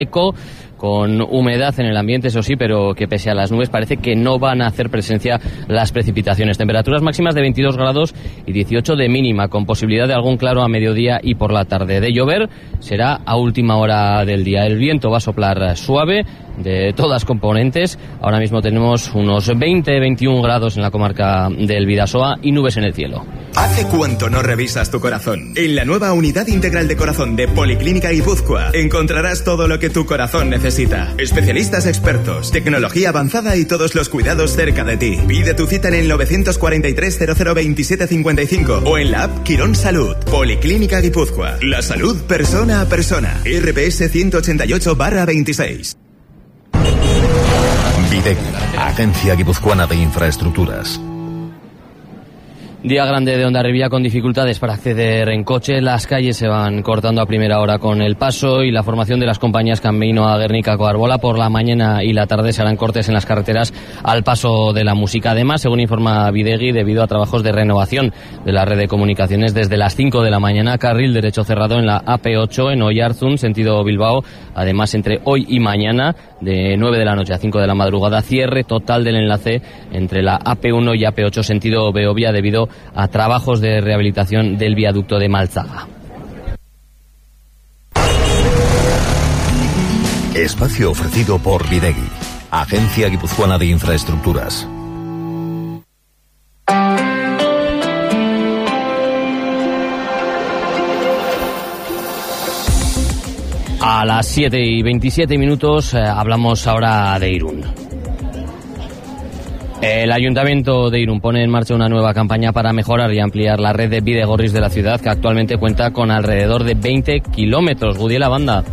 Eco, con humedad en el ambiente, eso sí, pero que pese a las nubes parece que no van a hacer presencia las precipitaciones. Temperaturas máximas de 22 grados y 18 de mínima, con posibilidad de algún claro a mediodía y por la tarde. De llover será a última hora del día. El viento va a soplar suave, de todas componentes. Ahora mismo tenemos unos 20-21 grados en la comarca del Bidasoa y nubes en el cielo. ¿Hace cuánto no revisas tu corazón? En la nueva Unidad Integral de Corazón de Policlínica Guipúzcoa encontrarás todo lo que tu corazón necesita. Especialistas expertos, tecnología avanzada y todos los cuidados cerca de ti. Pide tu cita en el 943 0027 55 o en la app Quirón Salud. Policlínica Guipúzcoa. La salud persona a persona. RPS 188/26. Videg, Agencia Guipuzcoana de Infraestructuras. Día grande de Hondarribia con dificultades para acceder en coche. Las calles se van cortando a primera hora con el paso y la formación de las compañías camino a Guernica-Coarbola. Por la mañana y la tarde se harán cortes en las carreteras al paso de la música. Además, según informa Videgui, debido a trabajos de renovación de la red de comunicaciones desde las 5 de la mañana, carril derecho cerrado en la AP8 en Oiarzun, sentido Bilbao. Además, entre hoy y mañana, de 9 de la noche a 5 de la madrugada, cierre total del enlace entre la AP1 y AP8 sentido Beovia debido a trabajos de rehabilitación del viaducto de Malzaga. Espacio ofrecido por Videgui, Agencia Guipuzcoana de Infraestructuras. A las 7:27 hablamos ahora de Irún. El Ayuntamiento de Irún pone en marcha una nueva campaña para mejorar y ampliar la red de bidegorris de la ciudad, que actualmente cuenta con alrededor de 20 kilómetros. Gudiela Banda.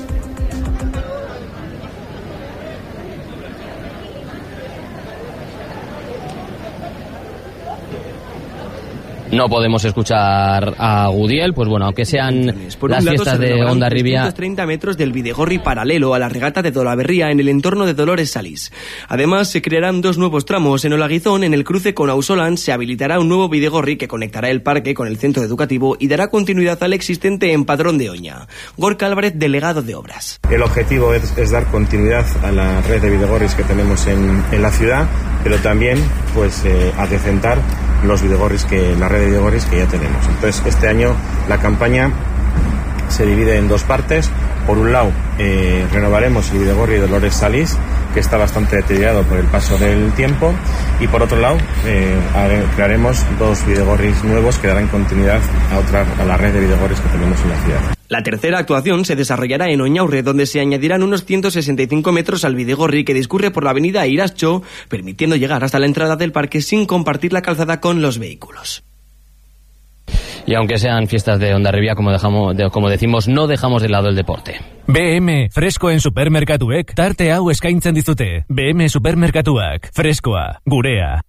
No podemos escuchar a Gudiel, pues bueno, aunque sean las fiestas de Hondarribia. 330 metros del bidegorri paralelo a la regata de Dolaberría en el entorno de Dolores Salís. Además, se crearán 2 nuevos tramos. En Olaguizón, en el cruce con Ausolan, se habilitará un nuevo bidegorri que conectará el parque con el centro educativo y dará continuidad al existente en Padrón de Oña. Gorka Álvarez, delegado de Obras. El objetivo es dar continuidad a la red de bidegorris que tenemos en la ciudad, pero también pues adecentar los bidegorris la red de bidegorris que ya tenemos. Entonces, este año la campaña se divide en 2 partes. Por un lado, renovaremos el bidegorri de Dolores Salís, que está bastante deteriorado por el paso del tiempo, y por otro lado, crearemos 2 bidegorris nuevos que darán continuidad a la red de bidegorris que tenemos en la ciudad. La tercera actuación se desarrollará en Oñaurre, donde se añadirán unos 165 metros al bidegorri que discurre por la avenida Irascho, permitiendo llegar hasta la entrada del parque sin compartir la calzada con los vehículos. Y aunque sean fiestas de Hondarribia, como decimos, no dejamos de lado el deporte. BM, freskoen supermerkatuek tarte hau eskaintzen dizute. BM supermerkatuak, freskoa, gurea.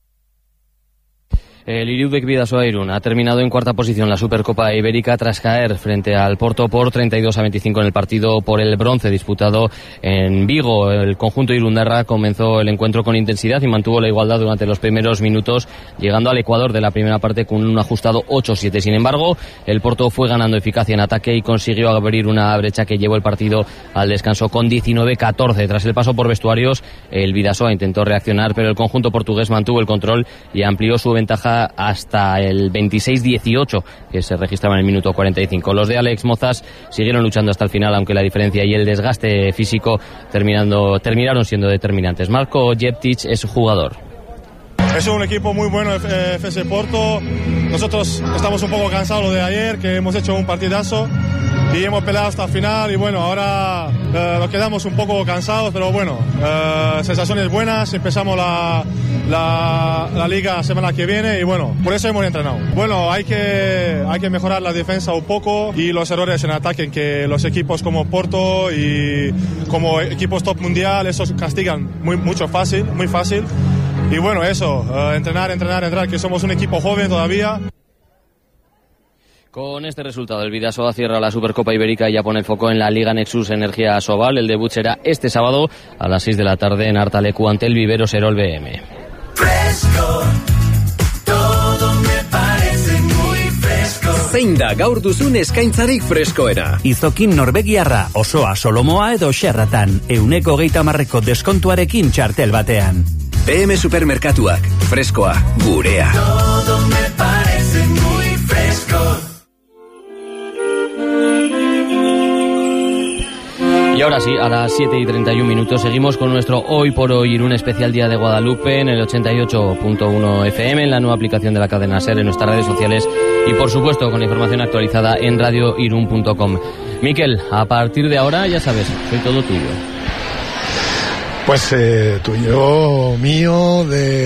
El Irudek Bidasoa Irún ha terminado en cuarta posición la Supercopa Ibérica tras caer frente al Porto por 32-25 en el partido por el bronce disputado en Vigo. El conjunto irundarra comenzó el encuentro con intensidad y mantuvo la igualdad durante los primeros minutos, llegando al Ecuador de la primera parte con un ajustado 8-7. Sin embargo, el Porto fue ganando eficacia en ataque y consiguió abrir una brecha que llevó el partido al descanso con 19-14. Tras el paso por vestuarios, el Bidasoa intentó reaccionar, pero el conjunto portugués mantuvo el control y amplió su ventaja hasta el 26-18 que se registraba en el minuto 45. Los de Alex Mozas siguieron luchando hasta el final, aunque la diferencia y el desgaste físico terminaron siendo determinantes. Marco Jeptic es su jugador. Es un equipo muy bueno, FC Porto. Nosotros estamos un poco cansados de ayer, que hemos hecho un partidazo y hemos peleado hasta el final, y bueno, ahora nos quedamos un poco cansados, pero bueno, sensaciones buenas. Empezamos la liga semana que viene y bueno, por eso hemos entrenado. Bueno, hay que mejorar la defensa un poco y los errores en ataque, que los equipos como Porto y como equipos top mundial, esos castigan muy fácil. Y bueno, eso, entrenar, que somos un equipo joven todavía. Con este resultado, el Bidasoa cierra la Supercopa Ibérica y ya pone el foco en la Liga Nexus Energía Sobal. El debut será este sábado a las 6 de la tarde en Artalecu ante el Vivero Serol BM. Fresco, todo me parece muy fresco. Zein da gaur duzun eskaintzarik freskoena? Izokin norbegiarra, osoa solomoa edo xerratan, 130% deskontuarekin txartel batean. BM Supermerkatuak, freskoa, gurea. Todo me parece muy fresco. Y ahora sí, a las 7:31 seguimos con nuestro Hoy por Hoy Irún especial Día de Guadalupe en el 88.1 FM, en la nueva aplicación de la cadena SER, en nuestras redes sociales y por supuesto con la información actualizada en radioirún.com. Miquel, a partir de ahora ya sabes, soy todo tuyo. Pues tuyo, mío,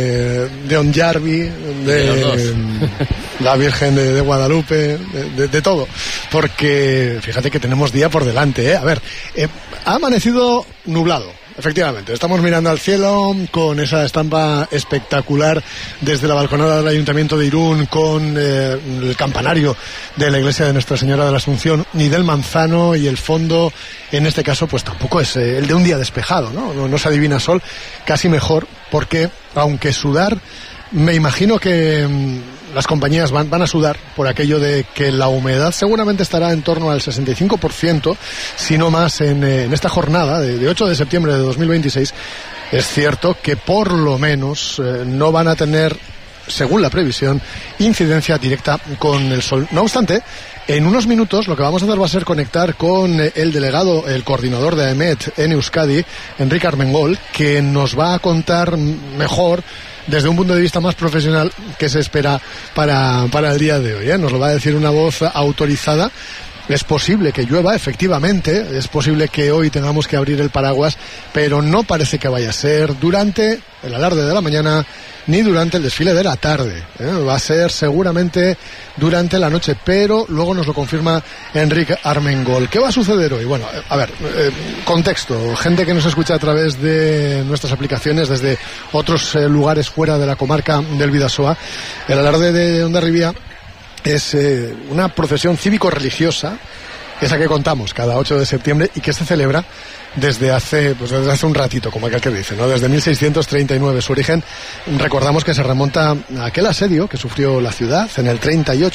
de Onjarvi, de la Virgen de Guadalupe, de todo. Porque fíjate que tenemos día por delante, ¿eh? A ver, ha amanecido nublado. Efectivamente, estamos mirando al cielo con esa estampa espectacular desde la balconada del Ayuntamiento de Irún, con el campanario de la iglesia de Nuestra Señora de la Asunción y del Manzano, y el fondo, en este caso, pues tampoco es el de un día despejado, ¿no? No se adivina sol, casi mejor, porque aunque sudar, me imagino que las compañías van a sudar por aquello de que la humedad seguramente estará en torno al 65%, si no más, en esta jornada de 8 de septiembre de 2026. Es cierto que por lo menos no van a tener, según la previsión, incidencia directa con el sol. No obstante, en unos minutos lo que vamos a hacer va a ser conectar con el delegado, el coordinador de AEMET en Euskadi, Enrique Armengol, que nos va a contar mejor, desde un punto de vista más profesional, que se espera para el día de hoy, ¿eh? Nos lo va a decir una voz autorizada. Es posible que llueva, efectivamente, es posible que hoy tengamos que abrir el paraguas, pero no parece que vaya a ser durante el alarde de la mañana ni durante el desfile de la tarde, ¿eh? Va a ser seguramente durante la noche, pero luego nos lo confirma Enrique Armengol. ¿Qué va a suceder hoy? Bueno, a ver, contexto, gente que nos escucha a través de nuestras aplicaciones desde otros lugares fuera de la comarca del Bidasoa. El alarde de Hondarribia es una procesión cívico-religiosa, esa que contamos cada 8 de septiembre y que se celebra desde hace un ratito, como aquel que dice, ¿no? Desde 1639. Su origen, recordamos que se remonta a aquel asedio que sufrió la ciudad en el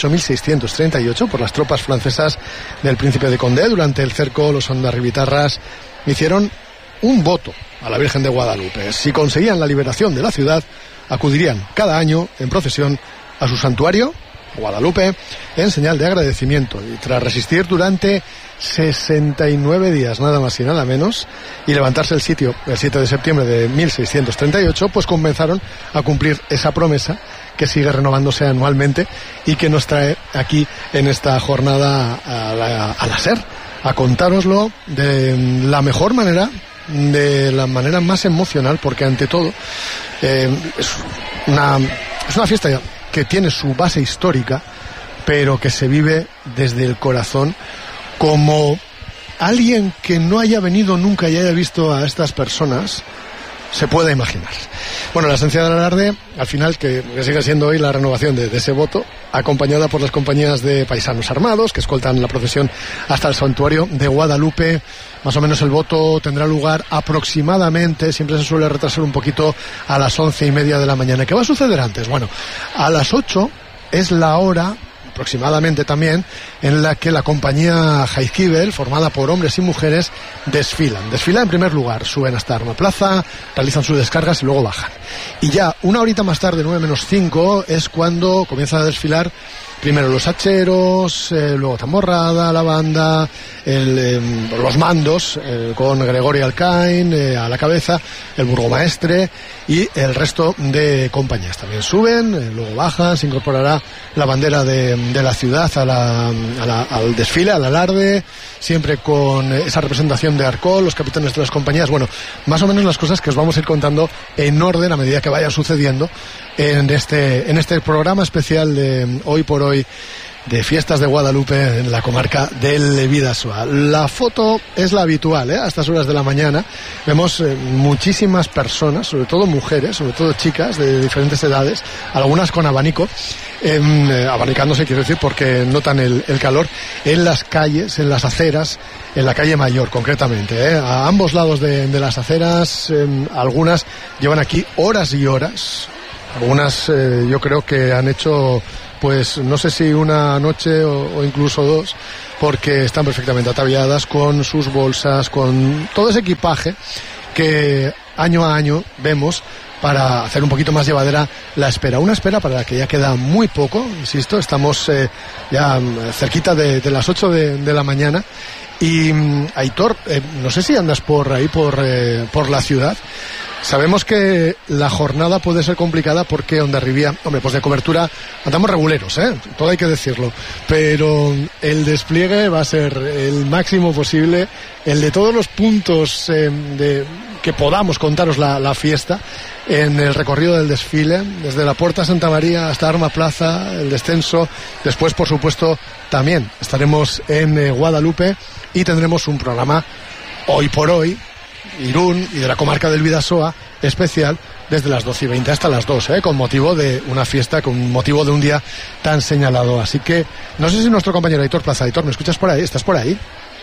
1638, por las tropas francesas del príncipe de Condé. Durante el cerco, los hondarribitarras hicieron un voto a la Virgen de Guadalupe. Si conseguían la liberación de la ciudad, acudirían cada año en procesión a su santuario, Guadalupe, en señal de agradecimiento, y tras resistir durante 69 días, nada más y nada menos, y levantarse el sitio el 7 de septiembre de 1638, pues comenzaron a cumplir esa promesa que sigue renovándose anualmente y que nos trae aquí en esta jornada a la SER, a contároslo de la mejor manera, de la manera más emocional, porque ante todo es una fiesta que tiene su base histórica, pero que se vive desde el corazón, como alguien que no haya venido nunca y haya visto a estas personas se puede imaginar. Bueno, la esencia del alarde, al final, que sigue siendo hoy la renovación de ese voto, acompañada por las compañías de paisanos armados que escoltan la procesión hasta el santuario de Guadalupe. Más o menos el voto tendrá lugar aproximadamente, siempre se suele retrasar un poquito, a las 11:30 de la mañana. ¿Qué va a suceder antes? Bueno, a las 8 es la hora, aproximadamente también, en la que la compañía Jaizkibel, formada por hombres y mujeres, desfilan. Desfilan en primer lugar, suben hasta Arma Plaza, realizan sus descargas y luego bajan. Y ya una horita más tarde, 9:05, es cuando comienzan a desfilar primero los hacheros, luego Tamborrada, la banda, los mandos, con Gregorio Alcain a la cabeza, el burgomaestre y el resto de compañías. También suben, luego bajan, se incorporará la bandera de la ciudad al desfile, al alarde, siempre con esa representación de Arcol, los capitanes de las compañías. Bueno, más o menos las cosas que os vamos a ir contando en orden a medida que vayan sucediendo en este programa especial de Hoy por Hoy, de Fiestas de Guadalupe en la comarca del Bidasoa. La foto es la habitual, a estas horas de la mañana. Vemos muchísimas personas, sobre todo mujeres, sobre todo chicas de diferentes edades, algunas con abanico, abanicándose, quiero decir, porque notan el calor, en las calles, en las aceras, en la calle Mayor concretamente, a ambos lados de las aceras. Algunas llevan aquí horas y horas. Algunas yo creo que han hecho pues no sé si una noche o incluso dos, porque están perfectamente ataviadas con sus bolsas, con todo ese equipaje que año a año vemos para hacer un poquito más llevadera la espera. Una espera para la que ya queda muy poco, insisto, estamos ya cerquita de las 8 de la mañana. Y Aitor, no sé si andas por ahí, por la ciudad. Sabemos que la jornada puede ser complicada porque Hondarribia, hombre, pues de cobertura andamos reguleros, todo hay que decirlo, pero el despliegue va a ser el máximo posible, el de todos los puntos que podamos contaros la fiesta en el recorrido del desfile, desde la Puerta Santa María hasta Arma Plaza, el descenso. Después, por supuesto, también estaremos en Guadalupe y tendremos un programa hoy por hoy, Irún y de la comarca del Bidasoa, especial desde las 12:20 hasta las 2, con motivo de una fiesta, con motivo de un día tan señalado. Así que no sé si nuestro compañero Aitor Plaza, Aitor, ¿me escuchas por ahí? ¿Estás por ahí?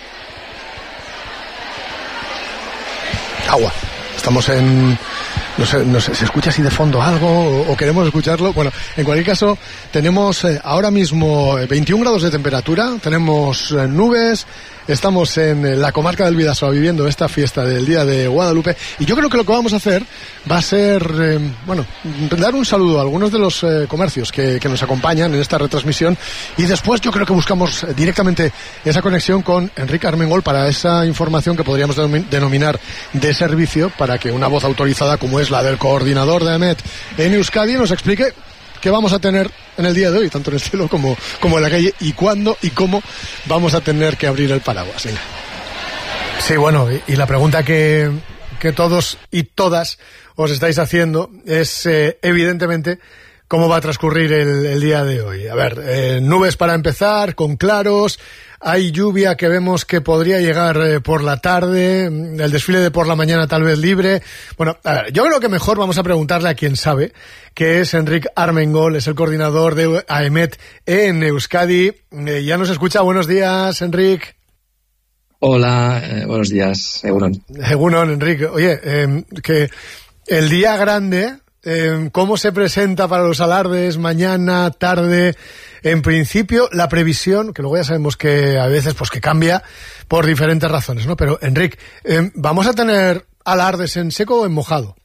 Agua. Estamos en... No sé, ¿se escucha así de fondo algo o queremos escucharlo? Bueno, en cualquier caso, tenemos ahora mismo 21 grados de temperatura, tenemos nubes, estamos en la comarca del Bidasoa viviendo esta fiesta del Día de Guadalupe, y yo creo que lo que vamos a hacer va a ser, dar un saludo a algunos de los comercios que nos acompañan en esta retransmisión, y después yo creo que buscamos directamente esa conexión con Enrique Armengol para esa información que podríamos denominar de servicio, para que una voz autorizada como es la del coordinador de AEMET en Euskadi nos explique qué vamos a tener en el día de hoy, tanto en el cielo como en la calle, y cuándo y cómo vamos a tener que abrir el paraguas. Venga. Sí, bueno, y la pregunta que todos y todas os estáis haciendo es, evidentemente, cómo va a transcurrir el día de hoy. A ver, nubes para empezar, con claros. Hay lluvia que vemos que podría llegar por la tarde, el desfile de por la mañana tal vez libre. Bueno, a ver, yo creo que mejor vamos a preguntarle a quien sabe, que es Enrique Armengol, es el coordinador de AEMET en Euskadi. Ya nos escucha. Buenos días, Enrique. Hola, buenos días, Egunon. Egunon, Enrique. Oye, que el día grande, ¿cómo se presenta para los alardes? Mañana, tarde. En principio, la previsión, que luego ya sabemos que a veces pues que cambia por diferentes razones, ¿no? Pero, Enrique, ¿vamos a tener alardes en seco o en mojado?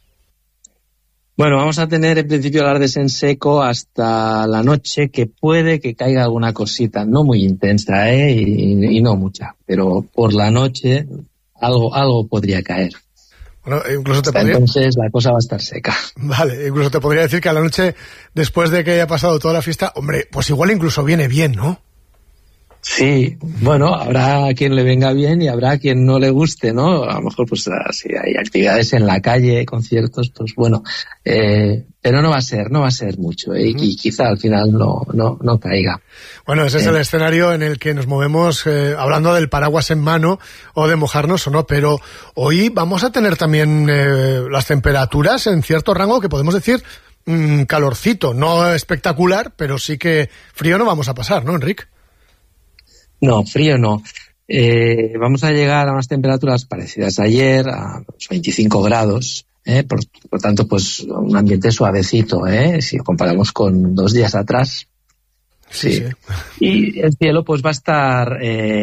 Bueno, vamos a tener en principio alardes en seco hasta la noche, que puede que caiga alguna cosita, no muy intensa, y no mucha, pero por la noche algo podría caer. Bueno, incluso entonces la cosa va a estar seca. Vale, incluso te podría decir que a la noche, después de que haya pasado toda la fiesta, hombre, pues igual incluso viene bien, ¿no? Sí, bueno, habrá quien le venga bien y habrá quien no le guste, ¿no? A lo mejor, pues, si hay actividades en la calle, conciertos, pues bueno, pero no va a ser mucho, y quizá al final no caiga. Bueno, ese es el escenario en el que nos movemos, hablando del paraguas en mano o de mojarnos o no, pero hoy vamos a tener también las temperaturas en cierto rango que podemos decir calorcito, no espectacular, pero sí que frío no vamos a pasar, ¿no, Enrique? No, frío no. Vamos a llegar a unas temperaturas parecidas a ayer, a los 25 grados, por tanto, pues un ambiente suavecito, si comparamos con 2 días atrás. Sí. Y el cielo pues va a estar,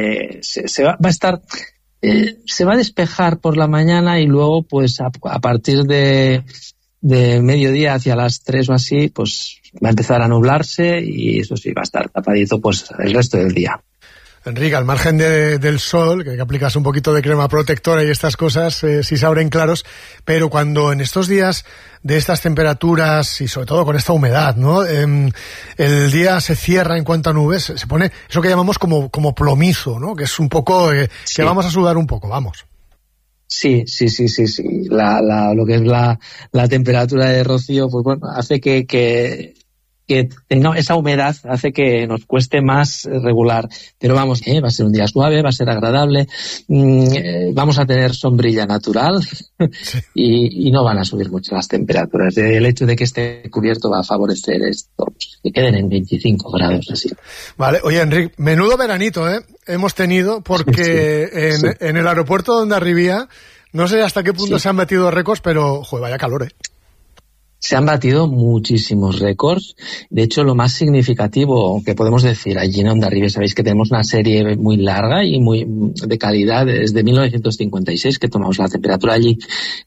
se va a despejar por la mañana, y luego pues a partir de mediodía hacia las 3 o así, pues va a empezar a nublarse, y eso sí, va a estar tapadito pues el resto del día. Enrique, al margen del sol, que aplicas un poquito de crema protectora y estas cosas, sí se abren claros, pero cuando en estos días de estas temperaturas y sobre todo con esta humedad, ¿no? El día se cierra en cuanto a nubes, se pone eso que llamamos como plomizo, ¿no? Que es un poco, que vamos a sudar un poco, vamos. Sí. Lo que es la temperatura de rocío, pues bueno, hace que esa humedad hace que nos cueste más regular, pero vamos, va a ser un día suave, va a ser agradable, vamos a tener sombrilla natural, y no van a subir mucho las temperaturas. El hecho de que esté cubierto va a favorecer esto, pues, que queden en 25 grados así. Vale, oye, Enrique, menudo veranito hemos tenido, porque en el aeropuerto de Hondarribia, no sé hasta qué punto se han metido récords, pero joder, vaya calor, Se han batido muchísimos récords. De hecho, lo más significativo que podemos decir allí en Hondarribia, sabéis que tenemos una serie muy larga y muy de calidad desde 1956 que tomamos la temperatura allí.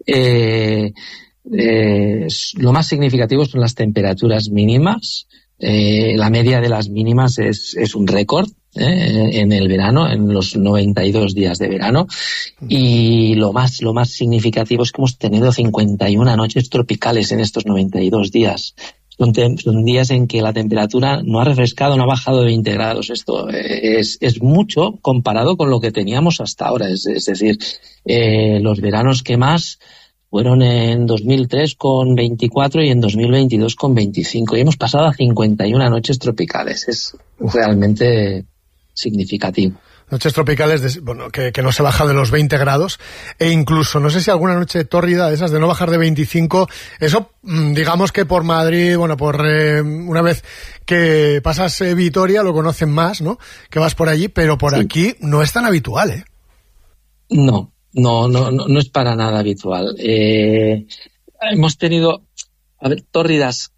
Lo más significativo son las temperaturas mínimas. La media de las mínimas es un récord en el verano, en los 92 días de verano, y lo más significativo es que hemos tenido 51 noches tropicales en estos 92 días. Son días en que la temperatura no ha refrescado, no ha bajado de 20 grados. Esto es mucho comparado con lo que teníamos hasta ahora. Es decir, los veranos que más fueron en 2003 con 24 y en 2022 con 25. Y hemos pasado a 51 noches tropicales. Es realmente significativo. Noches tropicales que no se baja de los 20 grados, e incluso, no sé si alguna noche tórrida de esas de no bajar de 25, eso digamos que por Madrid, una vez que pasas Vitoria lo conocen más, ¿no? Que vas por allí, pero por aquí no es tan habitual, ¿eh? No es para nada habitual. Hemos tenido, tórridas.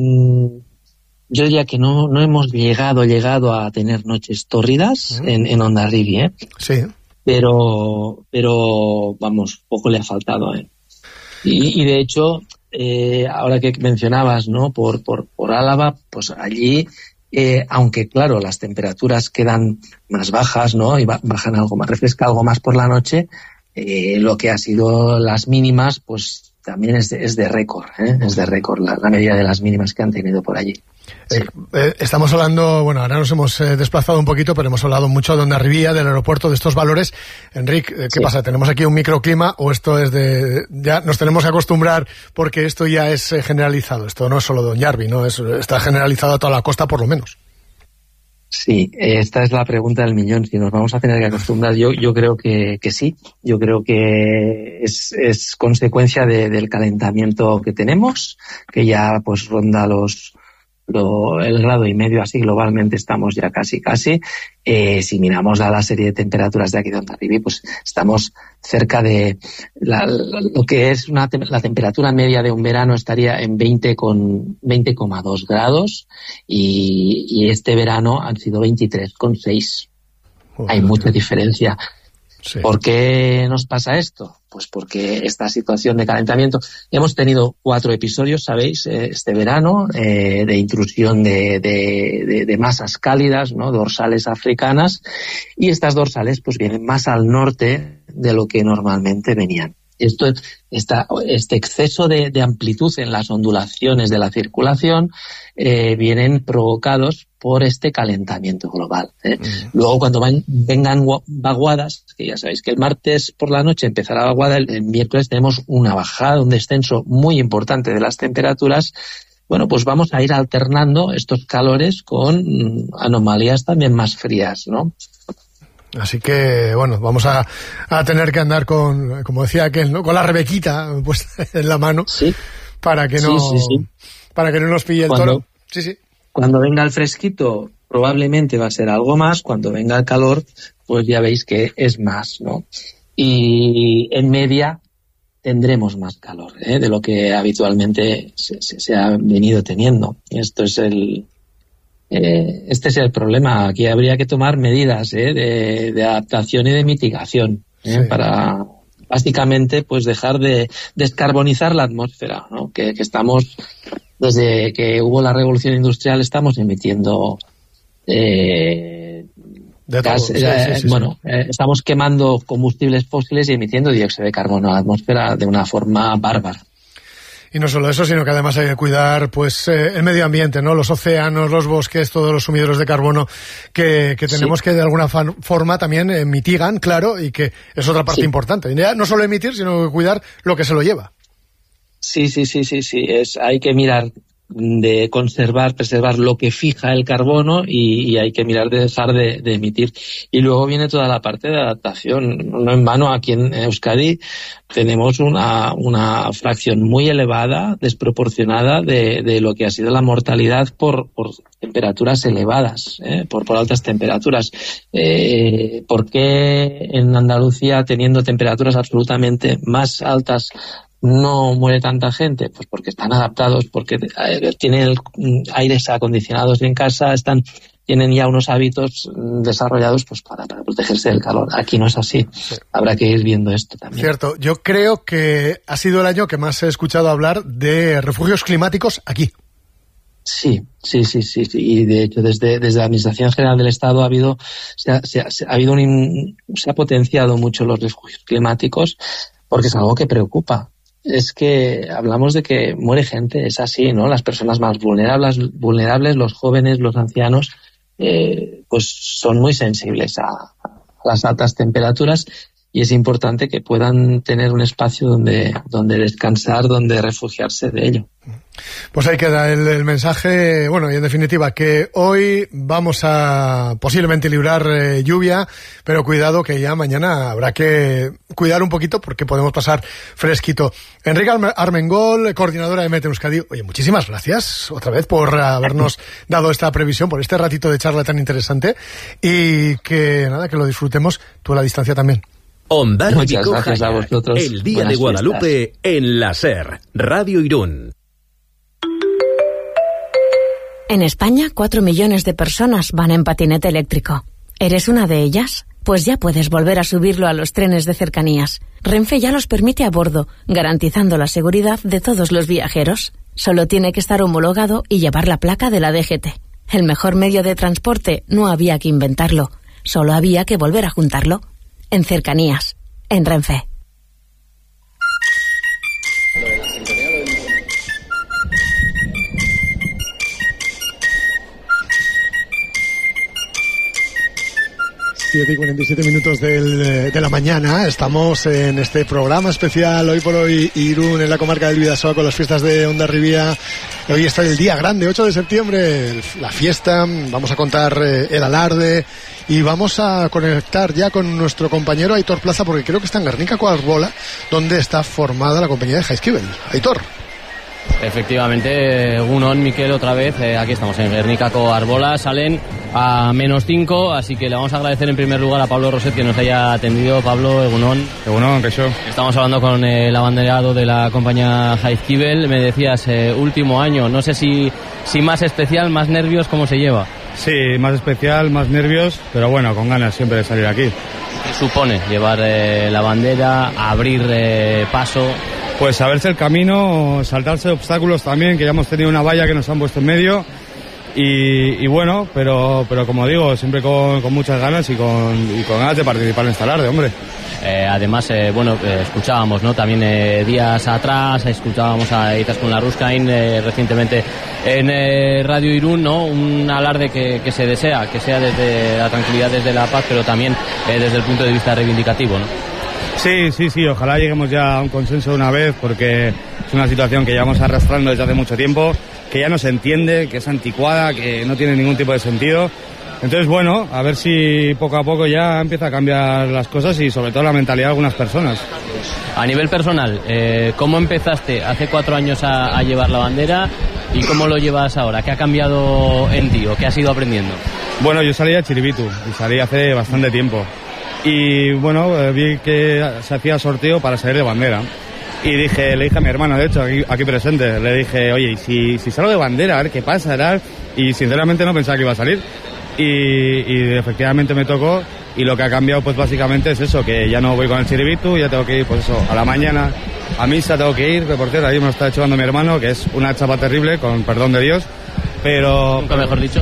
Yo diría que no hemos llegado a tener noches tórridas en Hondarribia, Sí. Pero vamos, poco le ha faltado, Y de hecho, ahora que mencionabas, ¿no? Por Álava, pues allí, aunque claro, las temperaturas quedan más bajas, ¿no? Y bajan algo más, refresca algo más por la noche, lo que ha sido las mínimas, pues también es de récord, es de récord la medida de las mínimas que han tenido por allí. Sí. Estamos hablando, ahora nos hemos desplazado un poquito, pero hemos hablado mucho de Hondarribia, del aeropuerto, de estos valores. Enric, ¿qué pasa? ¿Tenemos aquí un microclima o esto es ya nos tenemos que acostumbrar porque esto ya es generalizado? Esto no es solo de Hondarribia, ¿no? Está generalizado a toda la costa por lo menos. Sí, esta es la pregunta del millón. Si nos vamos a tener que acostumbrar, yo creo que sí. Yo creo que es consecuencia del calentamiento que tenemos, que ya pues ronda el grado y medio, así globalmente estamos ya casi. Si miramos a la serie de temperaturas de aquí de Hondarribia, pues estamos cerca de lo que es la temperatura media de un verano estaría en 20,2 grados y este verano han sido 23,6. Hay mucha diferencia. Sí. ¿Por qué nos pasa esto? Pues porque esta situación de calentamiento, hemos tenido 4 episodios, sabéis, este verano, de intrusión de masas cálidas, ¿no? Dorsales africanas, y estas dorsales pues vienen más al norte de lo que normalmente venían. Este exceso de amplitud en las ondulaciones de la circulación vienen provocados por este calentamiento global. Luego, cuando vengan vaguadas, que ya sabéis que el martes por la noche empezará la vaguada, el miércoles tenemos una bajada, un descenso muy importante de las temperaturas. Bueno, pues vamos a ir alternando estos calores con anomalías también más frías, ¿no? Así que, vamos a tener que andar con, como decía aquel, ¿no? Con la rebequita puesta en la mano, sí, para que no nos pille el toro. Sí. Cuando venga el fresquito, probablemente va a ser algo más. Cuando venga el calor, pues ya veis que es más, ¿no? Y en media tendremos más calor, de lo que habitualmente se ha venido teniendo. Esto es este es el problema. Aquí habría que tomar medidas de adaptación y de mitigación, para básicamente pues dejar de descarbonizar la atmósfera, ¿no? Que estamos, desde que hubo la revolución industrial, estamos emitiendo gas, estamos quemando combustibles fósiles y emitiendo dióxido de carbono a la atmósfera de una forma bárbara. Y no solo eso, sino que además hay que cuidar pues el medio ambiente, ¿no? Los océanos, los bosques, todos los sumideros de carbono que tenemos que de alguna forma también mitigan, claro, y que es otra parte importante. Ya no solo emitir, sino que cuidar lo que se lo lleva. Sí. Hay que mirar de preservar lo que fija el carbono y hay que mirar de dejar de emitir. Y luego viene toda la parte de adaptación. No en vano, aquí en Euskadi tenemos una fracción muy elevada, desproporcionada de lo que ha sido la mortalidad por temperaturas elevadas, por altas temperaturas. ¿Por qué en Andalucía, teniendo temperaturas absolutamente más altas no muere tanta gente? Pues porque están adaptados, porque tienen aires acondicionados en casa, tienen ya unos hábitos desarrollados pues para protegerse del calor. Aquí no es así. Sí. Habrá que ir viendo esto también. Cierto. Yo creo que ha sido el año que más he escuchado hablar de refugios climáticos aquí. Sí. Y de hecho desde la Administración General del Estado se ha potenciado mucho los refugios climáticos, porque es algo que preocupa. Es que hablamos de que muere gente, es así, ¿no? Las personas más vulnerables, los jóvenes, los ancianos, pues son muy sensibles a las altas temperaturas, y es importante que puedan tener un espacio donde descansar, donde refugiarse de ello. Pues ahí queda el mensaje. Bueno, y en definitiva, que hoy vamos a posiblemente librar lluvia, pero cuidado que ya mañana habrá que cuidar un poquito porque podemos pasar fresquito. Enrique Armengol, coordinadora de Mete Euskadi. Oye, muchísimas gracias otra vez por habernos dado esta previsión, por este ratito de charla tan interesante, y que nada, que lo disfrutemos tú a la distancia también. Muchas gracias a vosotros. El Día de Guadalupe en la SER, Radio Irún. En España, 4 millones de personas van en patinete eléctrico. ¿Eres una de ellas? Pues ya puedes volver a subirlo a los trenes de cercanías. Renfe ya los permite a bordo, garantizando la seguridad de todos los viajeros. Solo tiene que estar homologado y llevar la placa de la DGT. El mejor medio de transporte no había que inventarlo, solo había que volver a juntarlo. En cercanías, en Renfe. Siete y 47 minutos de la mañana. Estamos en este programa especial Hoy por Hoy Irún, en la comarca del Bidasoa, con las fiestas de Hondarribia. Hoy está el día grande, 8 de septiembre, la fiesta. Vamos a contar el alarde y vamos a conectar ya con nuestro compañero Aitor Plaza, porque creo que está en Gernika-ko Arbola, donde está formada la compañía de Jaizkibel. Aitor. Efectivamente, Egunon, Miquel, otra vez, aquí estamos en Gernika-ko Arbola, salen a -5, así que le vamos a agradecer en primer lugar a Pablo Roset que nos haya atendido. Pablo, Egunon. Egunon, que yo. Estamos hablando con el abanderado de la compañía Jaizkibel. Me decías, último año, no sé si más especial, más nervios, ¿cómo se lleva? Sí, más especial, más nervios, pero bueno, con ganas siempre de salir aquí. ¿Qué supone llevar la bandera, abrir paso? Pues saberse el camino, saltarse obstáculos también, que ya hemos tenido una valla que nos han puesto en medio, y bueno, pero como digo, siempre con muchas ganas y con ganas de participar en esta alarde, hombre. Además, escuchábamos, ¿no? También días atrás, escuchábamos a Izaskun Larruzkain recientemente en Radio Irún, ¿no? Un alarde que se desea, que sea desde la tranquilidad, desde la paz, pero también desde el punto de vista reivindicativo, ¿no? Sí, ojalá lleguemos ya a un consenso de una vez, porque es una situación que llevamos arrastrando desde hace mucho tiempo, que ya no se entiende, que es anticuada, que no tiene ningún tipo de sentido. Entonces, bueno, a ver si poco a poco ya empieza a cambiar las cosas y sobre todo la mentalidad de algunas personas. A nivel personal, ¿cómo empezaste hace 4 años a llevar la bandera y cómo lo llevas ahora? ¿Qué ha cambiado en ti o qué has ido aprendiendo? Bueno, yo salí a Chiribitu y salí hace bastante tiempo. Y bueno, vi que se hacía sorteo para salir de bandera. Y le dije a mi hermano, de hecho, aquí presente, le dije, oye, si salgo de bandera, a ver qué pasa, tal. Y sinceramente no pensaba que iba a salir. Y efectivamente me tocó, y lo que ha cambiado pues básicamente es eso, que ya no voy con el Chiribitu, ya tengo que ir pues eso, a la mañana a misa tengo que ir, que por cierto ahí me lo está echando mi hermano, que es una chapa terrible, con perdón de Dios, pero... Nunca mejor dicho.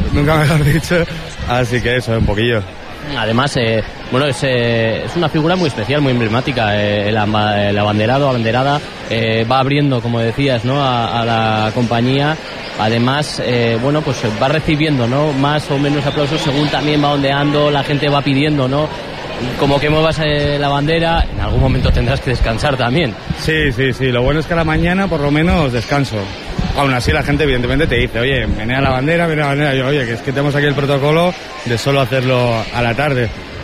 Así que eso, un poquillo. Además, bueno, es una figura muy especial, muy emblemática. El abanderado, abanderada, va abriendo, como decías, ¿no? a la compañía. Además, bueno, pues va recibiendo, ¿no? Más o menos aplausos según también va ondeando, la gente va pidiendo, ¿no? Como que muevas la bandera, en algún momento tendrás que descansar también. Sí, lo bueno es que a la mañana por lo menos descanso. Aún así la gente evidentemente te dice, oye, menea la bandera, yo, oye, que es que tenemos aquí el protocolo de solo hacerlo a la tarde.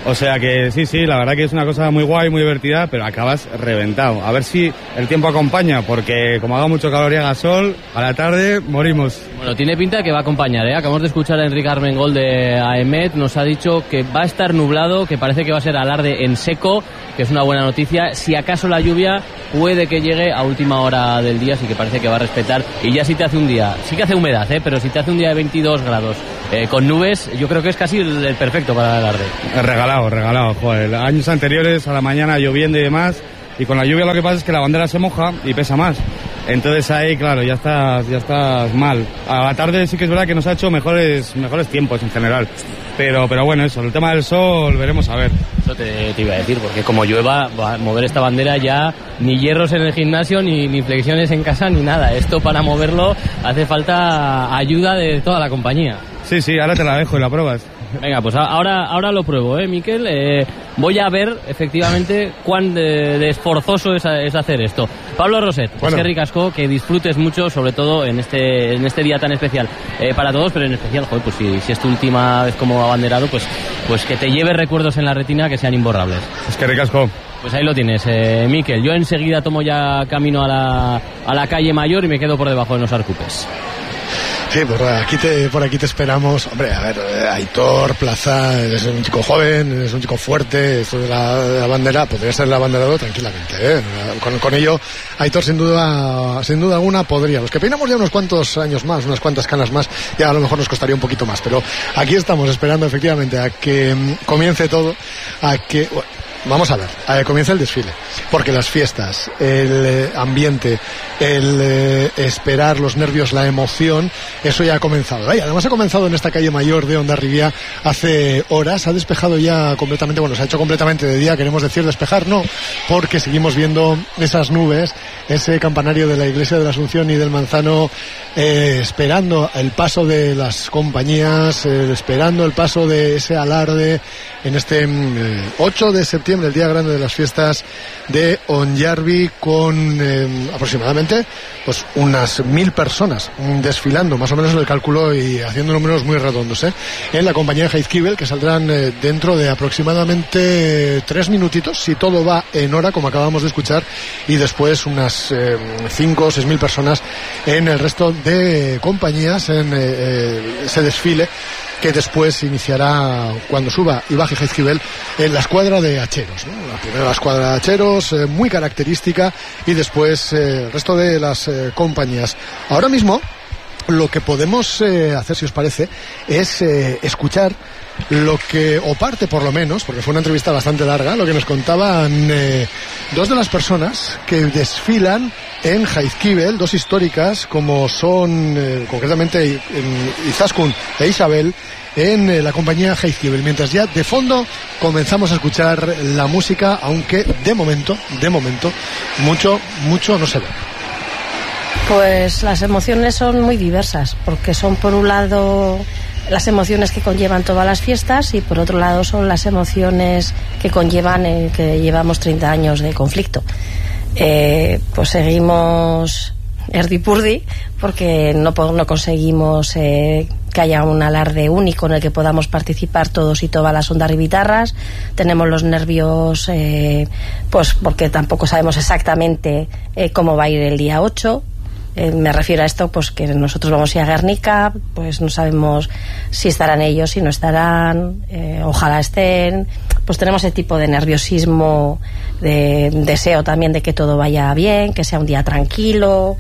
O sea que sí, la verdad que es una cosa muy guay, muy divertida, pero acabas reventado. A ver si el tiempo acompaña, porque como haga mucho calor y haga sol, a la tarde morimos. Bueno, tiene pinta que va a acompañar, ¿eh? Acabamos de escuchar a Enrique Armengol de AEMET, nos ha dicho que va a estar nublado, que parece que va a ser alarde en seco, que es una buena noticia. Si acaso la lluvia puede que llegue a última hora del día, así que parece que va a respetar. Y ya si te hace un día, sí que hace humedad, pero si te hace un día de 22 grados con nubes, yo creo que es casi el perfecto para el alarde. Regalado, joder. Años anteriores a la mañana lloviendo y demás, y con la lluvia lo que pasa es que la bandera se moja y pesa más. Entonces ahí, claro, ya estás mal. A la tarde sí que es verdad que nos ha hecho mejores tiempos en general. Pero bueno, eso, el tema del sol, veremos a ver. Eso te iba a decir, porque como llueva, va a mover esta bandera ya ni hierros en el gimnasio, ni flexiones en casa, ni nada. Esto para moverlo hace falta ayuda de toda la compañía. Sí, ahora te la dejo y la pruebas. Venga, pues ahora lo pruebo, Miquel. Voy a ver efectivamente cuán de esforzoso es hacer esto. Pablo Roset, bueno. Es que ricasco, que disfrutes mucho, sobre todo en este día tan especial para todos, pero en especial, joder, pues si es tu última vez como abanderado, pues que te lleves recuerdos en la retina que sean imborrables. Es que ricasco. Pues ahí lo tienes, Miquel. Yo enseguida tomo ya camino a la calle Mayor y me quedo por debajo de los Arcupes. Sí, por aquí te esperamos. Hombre, a ver, Aitor, Plaza, eres un chico joven, eres un chico fuerte, esto de la bandera, podría ser el abanderado tranquilamente, ¿eh? Con ello, Aitor sin duda alguna podría. Los que peinamos ya unos cuantos años más, unas cuantas canas más, ya a lo mejor nos costaría un poquito más, pero aquí estamos esperando efectivamente a que comience todo, vamos a ver, comienza el desfile, porque las fiestas, el ambiente, el esperar, los nervios, la emoción, eso ya ha comenzado. Y además ha comenzado en esta calle Mayor de Hondarribia hace horas, ha despejado ya completamente, bueno, se ha hecho completamente de día, queremos decir despejar, no, porque seguimos viendo esas nubes, ese campanario de la Iglesia de la Asunción y del Manzano, esperando el paso de las compañías, esperando el paso de ese alarde en este 8 de septiembre, el día grande de las fiestas de Onyarbi, con aproximadamente pues unas 1000 personas desfilando, más o menos el cálculo, y haciendo números muy redondos, en la compañía de Jaizkibel, que saldrán dentro de aproximadamente 3 minutitos, si todo va en hora, como acabamos de escuchar, y después unas 5 o 6.000 personas en el resto de compañías en ese desfile, que después iniciará cuando suba y baje Jaizkibel en la escuadra de hacheros, ¿no? La primera escuadra de hacheros, muy característica, y después el resto de las compañías. Ahora mismo lo que podemos hacer, si os parece, es escuchar lo que, o parte por lo menos, porque fue una entrevista bastante larga, lo que nos contaban dos de las personas que desfilan en Jaizkibel, dos históricas como son concretamente Izaskun e Isabel, en la compañía Jaizkibel, mientras ya de fondo comenzamos a escuchar la música, aunque de momento mucho no se ve. Pues las emociones son muy diversas, porque son por un lado las emociones que conllevan todas las fiestas, y por otro lado son las emociones que conllevan que llevamos 30 años de conflicto. Pues seguimos erdipurdi, porque no conseguimos que haya un alarde único en el que podamos participar todos y todas las hondarribitarras. Tenemos los nervios, pues porque tampoco sabemos exactamente cómo va a ir el día 8. Me refiero a esto, pues que nosotros vamos a ir a Guernica, pues no sabemos si estarán ellos, si no estarán, ojalá estén. Pues tenemos ese tipo de nerviosismo, de deseo también de que todo vaya bien, que sea un día tranquilo.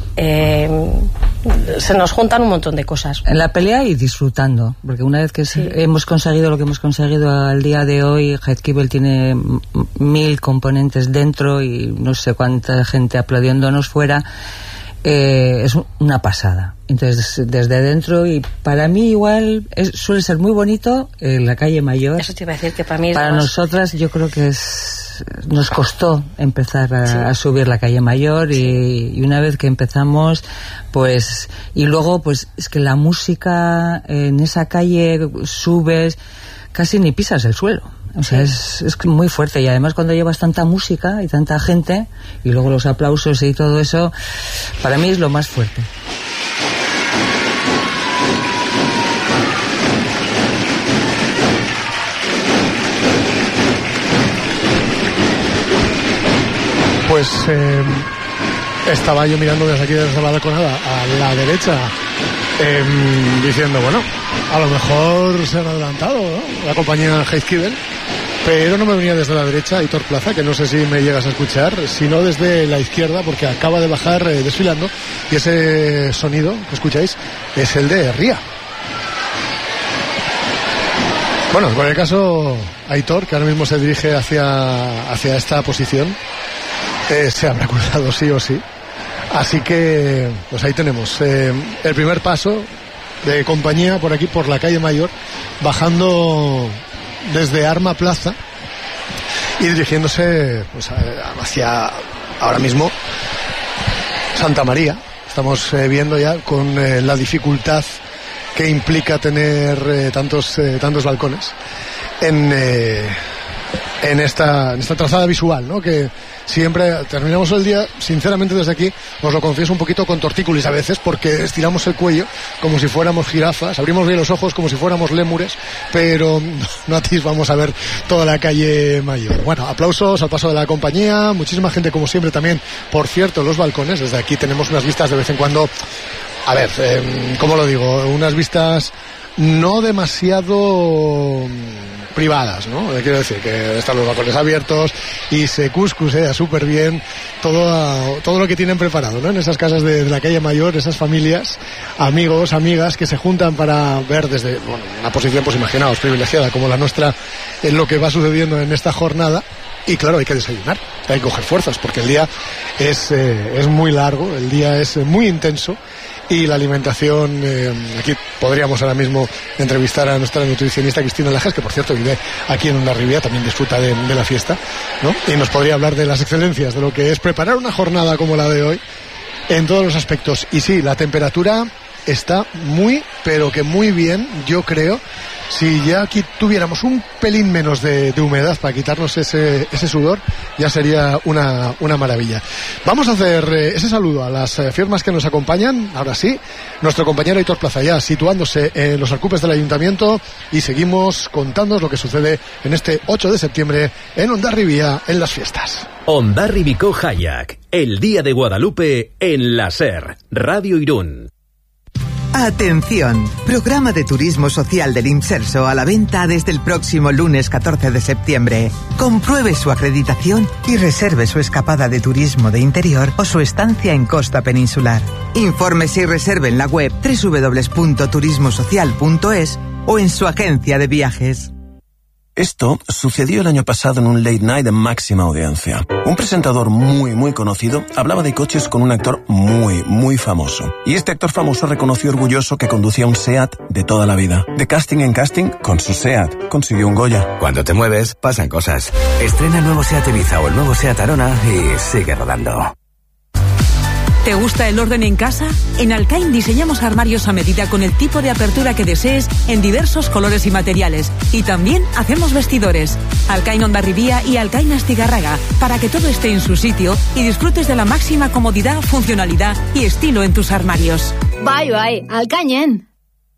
Se nos juntan un montón de cosas. En la pelea y disfrutando, porque una vez que hemos conseguido lo que hemos conseguido al día de hoy, Jaizkibel tiene 1000 componentes dentro y no sé cuánta gente aplaudiéndonos fuera. Es una pasada. Entonces, desde dentro, y para mí igual suele ser muy bonito la calle Mayor. Eso te iba a decir, que para mí es para nosotras yo creo que nos costó empezar a subir la calle Mayor, y una vez que empezamos, pues, y luego pues es que la música en esa calle subes, casi ni pisas el suelo. O sea, es muy fuerte, y además cuando llevas tanta música y tanta gente, y luego los aplausos y todo eso, para mí es lo más fuerte. pues estaba yo mirando desde aquí, desde la balconada a la derecha, diciendo, bueno, a lo mejor se han adelantado, ¿no?, la compañía Heizkibel, pero no me venía desde la derecha Aitor Plaza, que no sé si me llegas a escuchar, sino desde la izquierda, porque acaba de bajar desfilando, y ese sonido que escucháis es el de Ría. Bueno, en cualquier caso, Aitor, que ahora mismo se dirige hacia esta posición, se habrá cruzado sí o sí. Así que, pues ahí tenemos el primer paso de compañía por aquí, por la calle Mayor, bajando desde Arma Plaza y dirigiéndose pues hacia ahora mismo Santa María. Estamos viendo ya con la dificultad que implica tener tantos balcones en esta trazada visual, ¿no?, que siempre terminamos el día, sinceramente desde aquí, os lo confieso, un poquito con tortícolis a veces, porque estiramos el cuello como si fuéramos jirafas, abrimos bien los ojos como si fuéramos lémures, pero no atisbamos a ver toda la calle Mayor. Bueno, aplausos al paso de la compañía, muchísima gente como siempre también, por cierto, los balcones, desde aquí tenemos unas vistas de vez en cuando, a ver, ¿cómo lo digo? Unas vistas no demasiado privadas, ¿no? Quiero decir que están los balcones abiertos y se cuscusea súper bien todo lo que tienen preparado, ¿no?, en esas casas de la calle Mayor, esas familias, amigos, amigas que se juntan para ver desde una posición, pues imaginaos, privilegiada como la nuestra, en lo que va sucediendo en esta jornada. Y claro, hay que desayunar, hay que coger fuerzas, porque el día es muy largo, el día es muy intenso, y la alimentación, aquí podríamos ahora mismo entrevistar a nuestra nutricionista Cristina Lajas, que por cierto vive aquí en Hondarribia, también disfruta de la fiesta, ¿no?, y nos podría hablar de las excelencias de lo que es preparar una jornada como la de hoy en todos los aspectos. Y sí, la temperatura está muy, pero que muy bien, yo creo. Si ya aquí tuviéramos un pelín menos de humedad para quitarnos ese sudor, ya sería una maravilla. Vamos a hacer ese saludo a las firmas que nos acompañan. Ahora sí, nuestro compañero Aitor Plaza ya situándose en los alcupes del ayuntamiento, y seguimos contándoos lo que sucede en este 8 de septiembre en Hondarribia, en las fiestas. Hondarribiko Jaiak, el Día de Guadalupe en la SER, Radio Irún. Atención, programa de turismo social del Imserso a la venta desde el próximo lunes 14 de septiembre. Compruebe su acreditación y reserve su escapada de turismo de interior o su estancia en costa peninsular. Infórmese y reserve en la web www.turismosocial.es o en su agencia de viajes. Esto sucedió el año pasado en un late night de máxima audiencia. Un presentador muy conocido hablaba de coches con un actor muy famoso. Y este actor famoso reconoció orgulloso que conducía un SEAT de toda la vida. De casting en casting, con su SEAT consiguió un Goya. Cuando te mueves, pasan cosas. Estrena el nuevo SEAT Ibiza o el nuevo SEAT Arona y sigue rodando. ¿Te gusta el orden en casa? En Alcain diseñamos armarios a medida con el tipo de apertura que desees en diversos colores y materiales. Y también hacemos vestidores. Alcain Hondarribia y Alcain Astigarraga, para que todo esté en su sitio y disfrutes de la máxima comodidad, funcionalidad y estilo en tus armarios. Bai, Alcainen.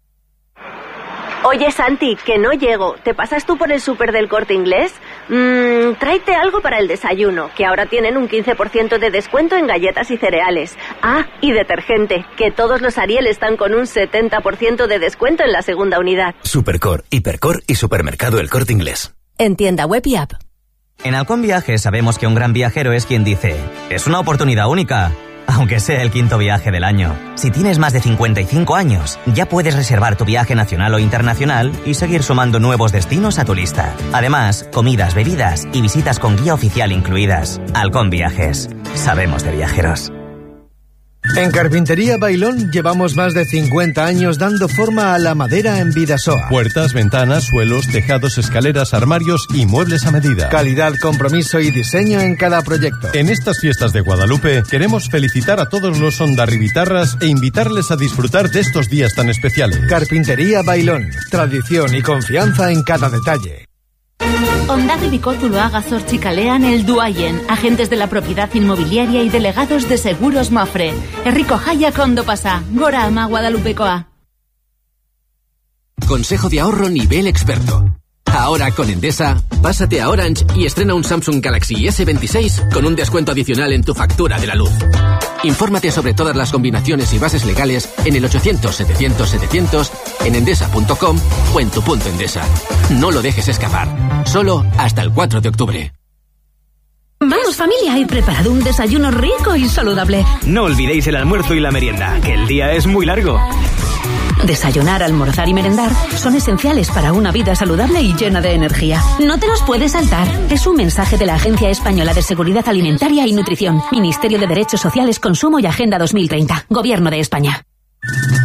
Oye, Santi, que no llego. ¿Te pasas tú por el súper del Corte Inglés? Tráete algo para el desayuno, que ahora tienen un 15% de descuento en galletas y cereales. Ah, y detergente, que todos los Ariel están con un 70% de descuento en la segunda unidad. Supercor, Hipercor y Supermercado El Corte Inglés. En tienda web y app. En Halcón Viajes sabemos que un gran viajero es quien dice: es una oportunidad única, aunque sea el 5º viaje del año. Si tienes más de 55 años, ya puedes reservar tu viaje nacional o internacional y seguir sumando nuevos destinos a tu lista. Además, comidas, bebidas y visitas con guía oficial incluidas. Halcón Viajes. Sabemos de viajeros. En Carpintería Bailón llevamos más de 50 años dando forma a la madera en Bidasoa. Puertas, ventanas, suelos, tejados, escaleras, armarios y muebles a medida. Calidad, compromiso y diseño en cada proyecto. En estas fiestas de Guadalupe queremos felicitar a todos los hondarribitarras e invitarles a disfrutar de estos días tan especiales. Carpintería Bailón. Tradición y confianza en cada detalle. Hondarribiko Zuloaga Zortzi kalean heldu haien, agentes de la propiedad inmobiliaria y delegados de Seguros Mafre. Herriko jaiak ondo pasa, gora ama Guadalupekoa. Consejo de ahorro nivel experto. Ahora con Endesa, pásate a Orange y estrena un Samsung Galaxy S26 con un descuento adicional en tu factura de la luz. Infórmate sobre todas las combinaciones y bases legales en el 800-700-700, en endesa.com o en tu punto Endesa. No lo dejes escapar. Solo hasta el 4 de octubre. Vamos familia, he preparado un desayuno rico y saludable. No olvidéis el almuerzo y la merienda, que el día es muy largo. Desayunar, almorzar y merendar son esenciales para una vida saludable y llena de energía. No te los puedes saltar. Es un mensaje de la Agencia Española de Seguridad Alimentaria y Nutrición, Ministerio de Derechos Sociales, Consumo y Agenda 2030, Gobierno de España.